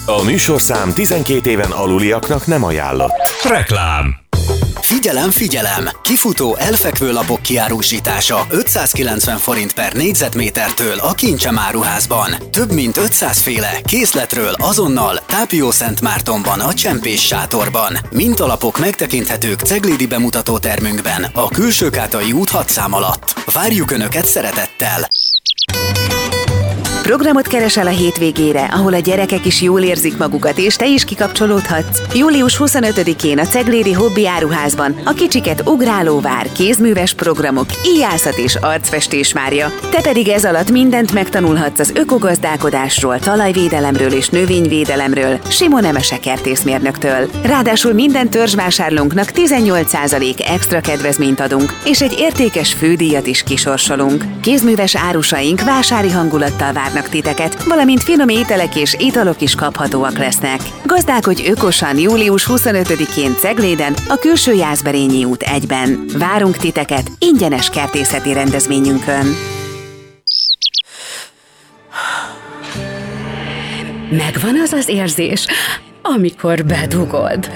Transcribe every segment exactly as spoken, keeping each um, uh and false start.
A műsorszám tizenkét éven aluliaknak nem ajánlott. Reklám. Figyelem, figyelem! Kifutó elfekvő lapok kiárusítása ötszázkilencven forint per négyzetmétertől a Kincsem áruházban. Több mint ötszáz féle készletről azonnal Tápiószentmártonban a Csempés sátorban. Mintalapok megtekinthetők ceglédi bemutató termünkben a Külsőkátai út hat szám alatt. Várjuk Önöket szeretettel! Programot keresel a hétvégére, ahol a gyerekek is jól érzik magukat, és te is kikapcsolódhatsz? július huszonötödikén a Ceglédi Hobby Áruházban a kicsiket ugrálóvár, kézműves programok, íjászat és arcfestés várja. Te pedig ez alatt mindent megtanulhatsz az ökogazdálkodásról, talajvédelemről és növényvédelemről Simon Emese kertészmérnöktől. Ráadásul minden törzsvásárlónknak tizennyolc százalék extra kedvezményt adunk, és egy értékes fődíjat is kisorsolunk. Kézműves árusaink vásári hangulattal várnak titeket, valamint finom ételek és italok is kaphatóak lesznek. Gazdálkodj ökosan július huszonötödikén Cegléden, a Külső Jászberényi út egyben. Várunk titeket ingyenes kertészeti rendezvényünkön. Megvan az az érzés, amikor bedugod.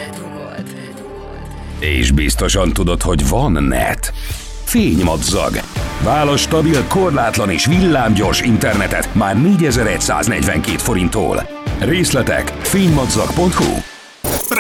És biztosan tudod, hogy van net. Fénymadzag. Válasz stabil, korlátlan és villámgyors internetet már négyezer-száznegyvenkét forinttól. Részletek fénymadzag pont hu.